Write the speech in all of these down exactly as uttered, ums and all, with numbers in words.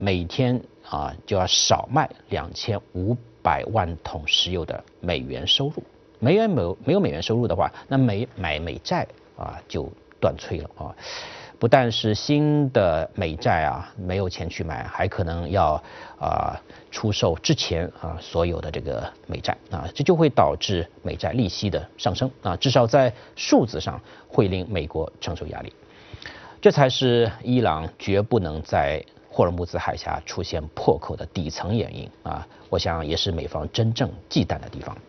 每天啊就要少卖两千五百万桶石油的美元收入。没有没有没有美元收入的话，那美买美债啊就断炊了啊。不但是新的美债啊没有钱去买，还可能要啊出售之前啊所有的这个美债啊，这就会导致美债利息的上升啊，至少在数字上会令美国承受压力。这才是伊朗绝不能在霍尔木兹海峡出现破口的底层原因啊，我想也是美方真正忌惮的地方。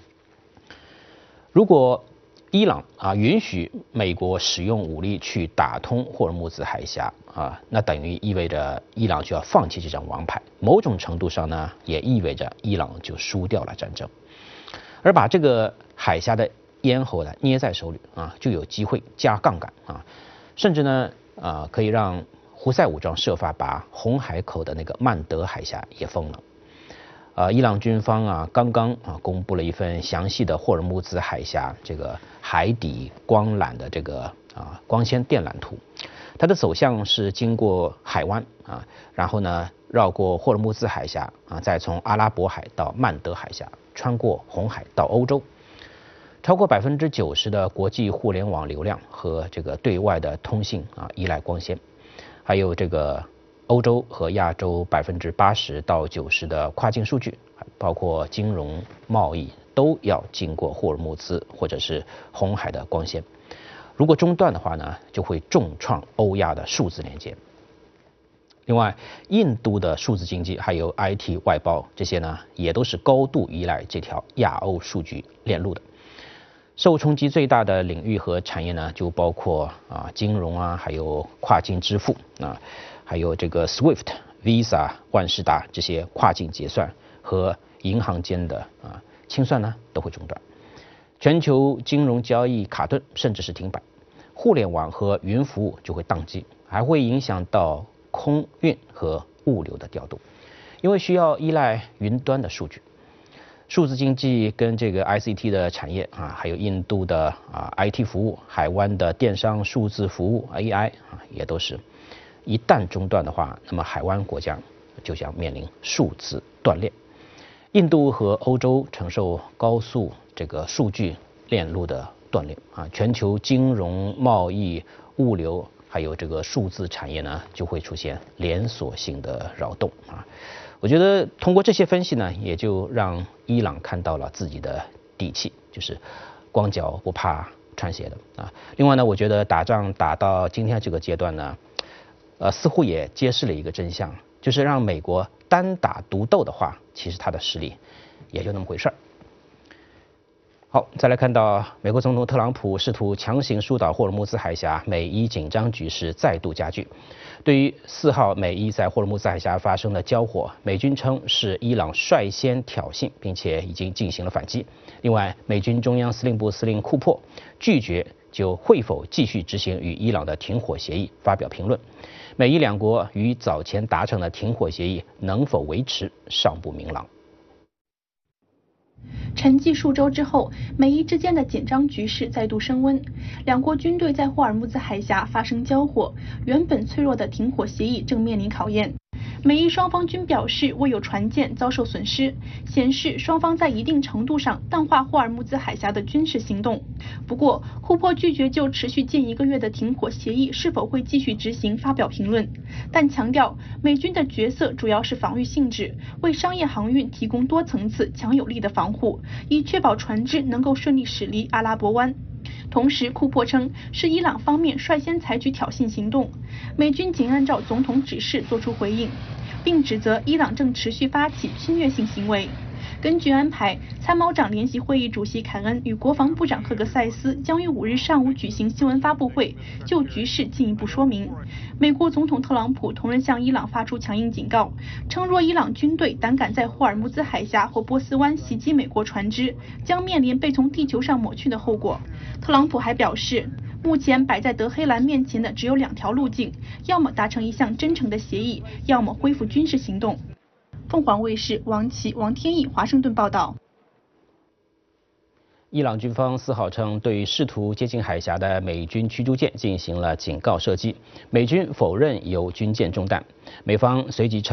如果伊朗啊允许美国使用武力去打通霍尔木兹海峡啊，那等于意味着伊朗就要放弃这张王牌，某种程度上呢，也意味着伊朗就输掉了战争，而把这个海峡的咽喉呢捏在手里啊，就有机会加杠杆啊，甚至呢啊可以让胡塞武装设法把红海口的那个曼德海峡也封了。呃，伊朗军方啊，刚刚啊公布了一份详细的霍尔木兹海峡这个海底光缆的这个啊光纤电缆图，它的走向是经过海湾啊，然后呢绕过霍尔木兹海峡啊，再从阿拉伯海到曼德海峡，穿过红海到欧洲。超过百分之九十的国际互联网流量和这个对外的通信啊依赖光纤，还有这个。欧洲和亚洲百分之八十到九十的跨境数据，包括金融、贸易，都要经过霍尔木兹或者是红海的光纤。如果中断的话呢，就会重创欧亚的数字连接。另外，印度的数字经济还有 I T 外包这些呢，也都是高度依赖这条亚欧数据链路的。受冲击最大的领域和产业呢，就包括啊金融啊，还有跨境支付啊。还有这个 Swift、Visa、万事达这些跨境结算和银行间的啊清算呢都会中断，全球金融交易卡顿甚至是停摆，互联网和云服务就会宕机，还会影响到空运和物流的调度，因为需要依赖云端的数据。数字经济跟这个 I C T 的产业啊，还有印度的啊 I T 服务、海湾的电商数字服务 A I 啊，也都是。一旦中断的话，那么海湾国家就将面临数字断裂。印度和欧洲承受高速这个数据链路的断裂啊，全球金融、贸易、物流还有这个数字产业呢，就会出现连锁性的扰动啊。我觉得通过这些分析呢，也就让伊朗看到了自己的底气，就是光脚不怕穿鞋的啊。另外呢，我觉得打仗打到今天这个阶段呢。呃，似乎也揭示了一个真相，就是让美国单打独斗的话，其实它的实力也就那么回事儿。好，再来看到美国总统特朗普试图强行疏导霍尔木兹海峡，美伊紧张局势再度加剧。对于四号美伊在霍尔木兹海峡发生的交火，美军称是伊朗率先挑衅，并且已经进行了反击。另外，美军中央司令部司令库珀拒绝就会否继续执行与伊朗的停火协议发表评论。美伊两国与早前达成的停火协议能否维持尚不明朗。 沉寂数周之后，美伊之间的紧张局势再度升温，两国军队在霍尔木兹海峡发生交火，原本脆弱的停火协议正面临考验。美伊双方均表示未有船舰遭受损失，显示双方在一定程度上淡化霍尔木兹海峡的军事行动。不过，库珀拒绝就持续近一个月的停火协议是否会继续执行发表评论，但强调美军的角色主要是防御性质，为商业航运提供多层次强有力的防护，以确保船只能够顺利驶离阿拉伯湾。同时，库珀称是伊朗方面率先采取挑衅行动，美军仅按照总统指示作出回应，并指责伊朗正持续发起侵略性行为。根据安排，参谋长联席会议主席凯恩与国防部长赫格塞斯将于五日上午举行新闻发布会，就局势进一步说明。美国总统特朗普同日向伊朗发出强硬警告，称若伊朗军队胆敢在霍尔木兹海峡或波斯湾袭击美国船只，将面临被从地球上抹去的后果。特朗普还表示，目前摆在德黑兰面前的只有两条路径，要么达成一项真诚的协议，要么恢复军事行动。凤凰卫视王琦、王天毅华盛顿报道。 伊朗军方四号称，对试图接近海峡的美军驱逐舰进行了警告射击，美军否认有军舰中弹。美方随即称。